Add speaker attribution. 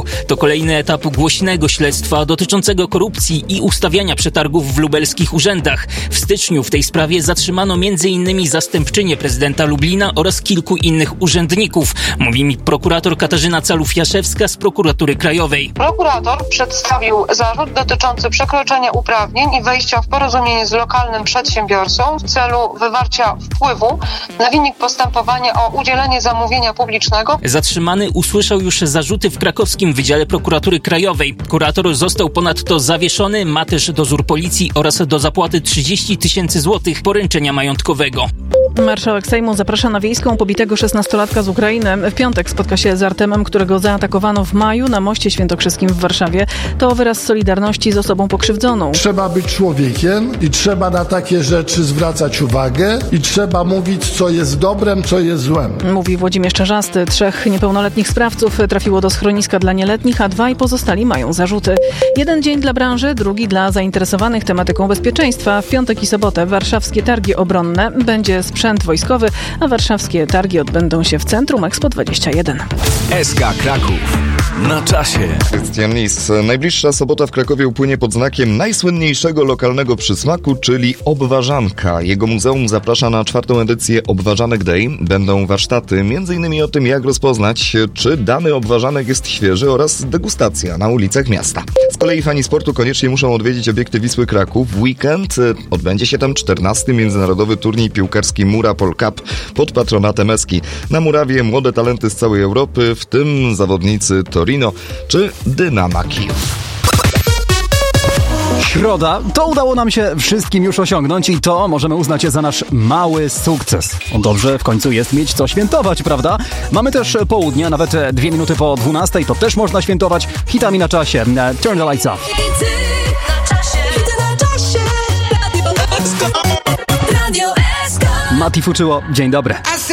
Speaker 1: Krakowu. To kolejny etap głośnego śledztwa dotyczącego korupcji i ustawiania przetargów w lubelskich urzędach. W styczniu w tej sprawie zatrzymano m.in. zastępczynię prezydenta Lublina oraz kilku innych urzędników. Mówi mi prokurator Katarzyna Calów-Jaszewska z Prokuratury Krajowej.
Speaker 2: Prokurator przedstawił zarzut dotyczący przekroczenia uprawnień i wejścia w porozumienie z lokalnym przedsiębiorcą w celu wywarcia wpływu na wynik postępowania o udzielenie zamówienia publicznego.
Speaker 1: Zatrzymany usłyszał już zarzuty w krakowskim Wydziale Prokuratury Krajowej. Kurator został ponadto zawieszony, ma też dozór policji oraz do zapłaty 30 000 złotych poręczenia majątkowego.
Speaker 3: Marszałek Sejmu zaprasza na wiejską pobitego 16-latka z Ukrainy. W piątek spotka się z Artemem, którego zaatakowano w maju na moście świętokrzyskim w Warszawie. To wyraz solidarności z osobą pokrzywdzoną.
Speaker 4: Trzeba być człowiekiem i trzeba na takie rzeczy zwracać uwagę i trzeba mówić, co jest dobrem, co jest złem.
Speaker 3: Mówi Włodzimierz Czarzasty. 3 niepełnoletnich sprawców trafiło do schroniska dla nieletnich, a 2 pozostali mają zarzuty. Jeden dzień dla branży, drugi dla zainteresowanych tematyką bezpieczeństwa. W piątek i sobotę warszawskie targi obronne. Będzie sprzęt wojskowy, a warszawskie targi odbędą się w centrum Expo 21.
Speaker 5: SK Kraków. Na czasie.
Speaker 6: Krystian Lis. Najbliższa sobota w Krakowie upłynie pod znakiem najsłynniejszego lokalnego przysmaku, czyli obwarzanka. Jego muzeum zaprasza na 4. edycję Obwarzanek Day. Będą warsztaty m.in. o tym, jak rozpoznać, czy dany obwarzanek jest świeży oraz degustacja na ulicach miasta. Z kolei fani sportu koniecznie muszą odwiedzić obiekty Wisły Kraków. W weekend odbędzie się tam 14. międzynarodowy turniej piłkarski Murapol Cup pod patronatem Eski. Na murawie młode talenty z całej Europy, w tym zawodnicy Torino czy Dynama Kijów.
Speaker 7: Środa, to udało nam się wszystkim już osiągnąć i to możemy uznać za nasz mały sukces. Dobrze, w końcu jest mieć co świętować, prawda? Mamy też południe, nawet 2 minuty po 12, to też można świętować hitami na czasie. Turn the lights off. Mati Fuczyło, dzień dobry.